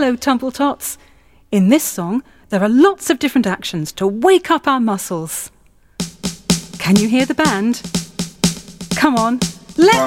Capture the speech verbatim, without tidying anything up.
Hello, Tumble-tots. In this song, there are lots of different actions to wake up our muscles. Can you hear the band? Come on, let's...